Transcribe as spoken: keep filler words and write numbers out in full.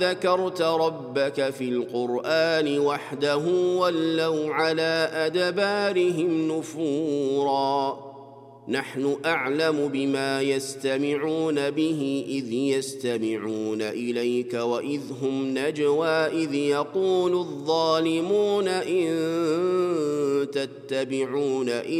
ذكرت ربك في القرآن وحده ولوا على أدبارهم نفورا نحن أعلم بما يستمعون به إذ يستمعون إليك وإذ هم نجوى إذ يقول الظالمون إن تتبعون